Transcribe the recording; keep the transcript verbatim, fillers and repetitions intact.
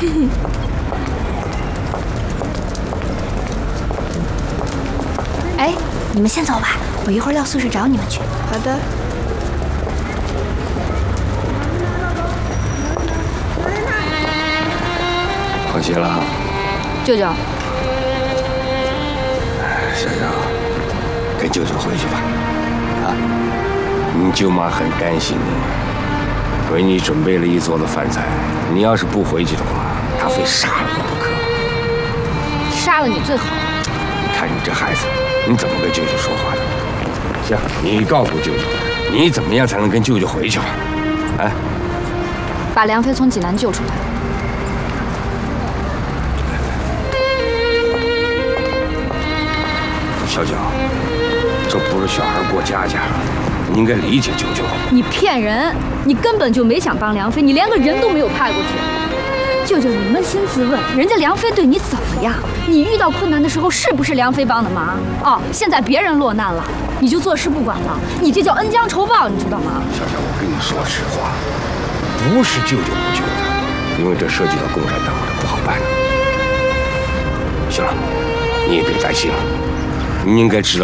哎，你们先走吧，我一会儿到宿舍找你们去。 好的。 放学了， 舅舅。 小张，跟舅舅回去吧。啊，你舅妈很担心你，为你准备了一桌子饭菜。你要是不回去的话，她非杀了你不可。 杀了你最好。 你看你这孩子，你怎么跟舅舅说话的？行，你告诉舅舅，你怎么样才能跟舅舅回去吧？啊？ 把梁飞从济南救出来。 小脚，这不是小孩过家家，你应该理解舅舅。 你骗人！你根本就没想帮梁飞，你连个人都没有派过去。舅舅，你扪心自问，人家梁飞对你怎么样？你遇到困难的时候，是不是梁飞帮的忙？哦，现在别人落难了，你就坐视不管了，你这叫恩将仇报，你知道吗？ 小小，我跟你说实话，不是舅舅不救他，因为这涉及到共产党，这不好办。行了，你也别担心了，你应该知道。